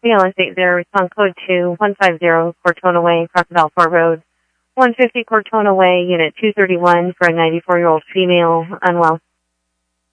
BLS 80, respond code 2, 150 Cortona Way, Crocodile Fort Road, 150 Cortona Way, unit 231 for a 94-year-old female, unwell.